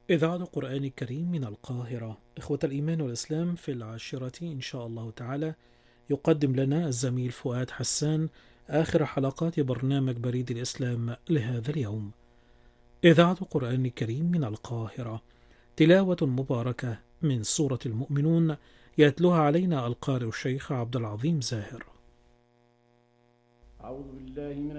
إذاعة القرآن الكريم من القاهرة. إخوة الإيمان والإسلام، في العاشرة إن شاء الله تعالى يقدم لنا الزميل فؤاد حسان آخر حلقات برنامج بريد الإسلام لهذا اليوم. إذاعة القرآن الكريم من القاهرة، تلاوة مباركة من سورة المؤمنون، يتلوها علينا القارئ الشيخ عبد العظيم زاهر. أعوذ بالله من